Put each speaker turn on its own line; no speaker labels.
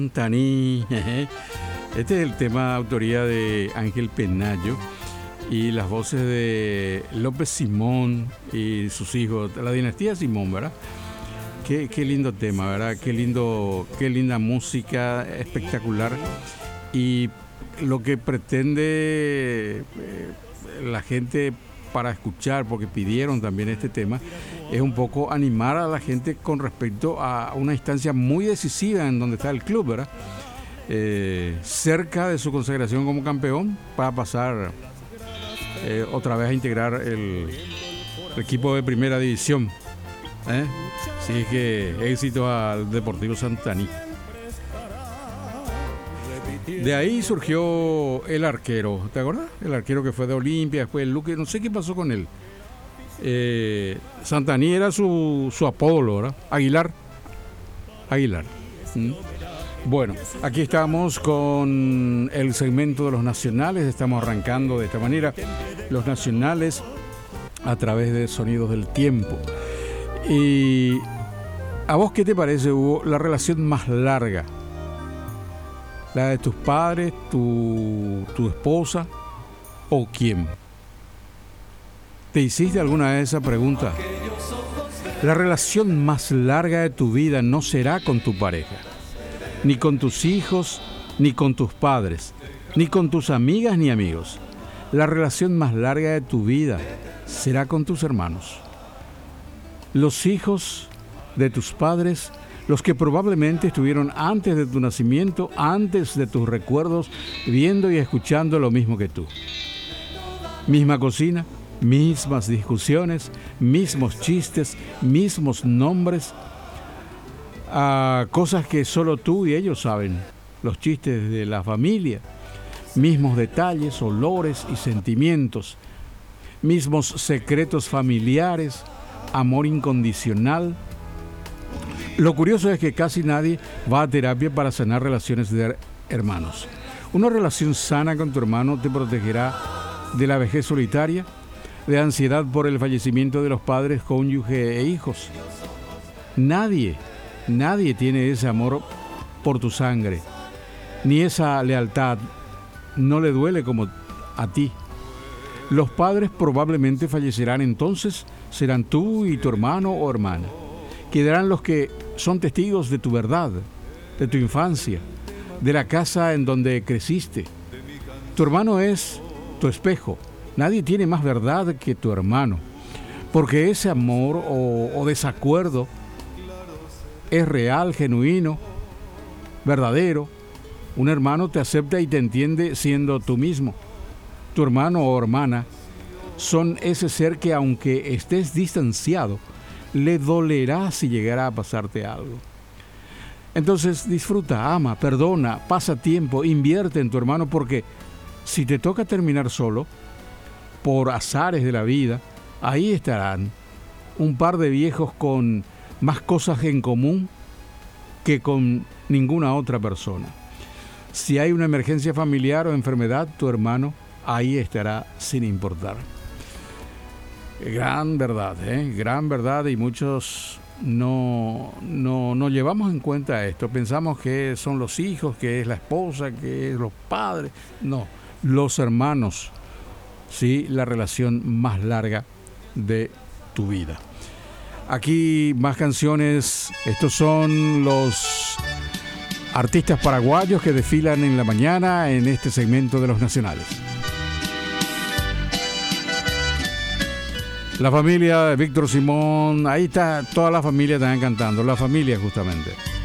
Taní. Este es el tema de autoría de Ángel Penayo y las voces de López Simón y sus hijos, la dinastía Simón, ¿verdad? Qué lindo tema, ¿verdad? Qué linda música, espectacular. Y lo que pretende la gente para escuchar, porque pidieron también este tema, es un poco animar a la gente con respecto a una instancia muy decisiva en donde está el club, ¿verdad? Cerca de su consagración como campeón, para pasar otra vez a integrar el equipo de primera división. Así que éxito al Deportivo Santaní. De ahí surgió el arquero, ¿te acuerdas? El arquero que fue de Olimpia, después el Luque, no sé qué pasó con él. Santaní era su apodo, ¿verdad? Aguilar. Bueno, aquí estamos con el segmento de los nacionales, estamos arrancando de esta manera, los nacionales a través de Sonidos del Tiempo. Y ¿a vos qué te parece, Hugo, la relación más larga? ¿La de tus padres, tu esposa o quién? ¿Te hiciste alguna vez esa pregunta? La relación más larga de tu vida no será con tu pareja, ni con tus hijos, ni con tus padres, ni con tus amigas ni amigos. La relación más larga de tu vida será con tus hermanos. Los hijos de tus padres, los que probablemente estuvieron antes de tu nacimiento, antes de tus recuerdos, viendo y escuchando lo mismo que tú. Misma cocina, mismas discusiones, mismos chistes, mismos nombres, cosas que solo tú y ellos saben, los chistes de la familia, mismos detalles, olores y sentimientos, mismos secretos familiares, amor incondicional. Lo curioso es que casi nadie va a terapia para sanar relaciones de hermanos. Una relación sana con tu hermano te protegerá de la vejez solitaria, de ansiedad por el fallecimiento de los padres, cónyuge e hijos. Nadie tiene ese amor por tu sangre, ni esa lealtad. No le duele como a ti. Los padres probablemente fallecerán, entonces serán tú y tu hermano o hermana. Quedarán los que son testigos de tu verdad, de tu infancia, de la casa en donde creciste. Tu hermano es tu espejo. Nadie tiene más verdad que tu hermano, porque ese amor o desacuerdo es real, genuino, verdadero. Un hermano te acepta y te entiende siendo tú mismo. Tu hermano o hermana son ese ser que, aunque estés distanciado, le dolerá si llegara a pasarte algo. Entonces disfruta, ama, perdona, pasa tiempo, invierte en tu hermano, porque si te toca terminar solo, por azares de la vida, ahí estarán un par de viejos con más cosas en común que con ninguna otra persona. Si hay una emergencia familiar o enfermedad, tu hermano ahí estará sin importar. Gran verdad, gran verdad, y muchos no llevamos en cuenta esto. Pensamos que son los hijos, que es la esposa, que es los padres. No, los hermanos, sí, la relación más larga de tu vida. Aquí más canciones. Estos son los artistas paraguayos que desfilan en la mañana en este segmento de los nacionales. La familia de Víctor Simón, ahí está toda la familia también cantando, la familia justamente.